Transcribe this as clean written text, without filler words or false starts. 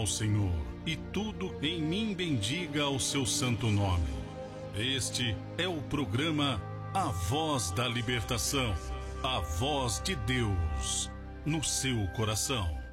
ao Senhor, e tudo em mim bendiga o seu santo nome. Este é o programa A Voz da Libertação, a voz de Deus no seu coração.